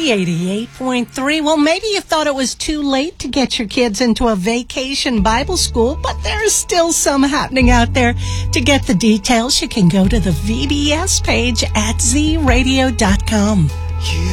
Z88.3. Well, maybe you thought it was too late to get your kids into a vacation Bible school, but there's still some happening out there. To get the details, you can go to the VBS page at zradio.com.